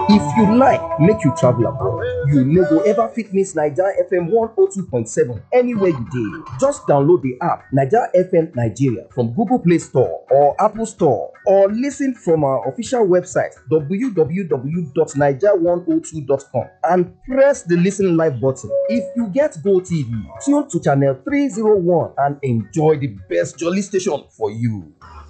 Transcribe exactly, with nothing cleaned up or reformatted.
If you like make you travel abroad, you no go ever fit miss Naija F M one oh two point seven anywhere you dey. Just download the app Naija F M Nigeria from Google Play Store or Apple Store, or listen from our official website w w w dot naija one oh two dot com and press the listen live button. If you get Go T V, tune to channel three oh one and enjoy the best jolly station for you.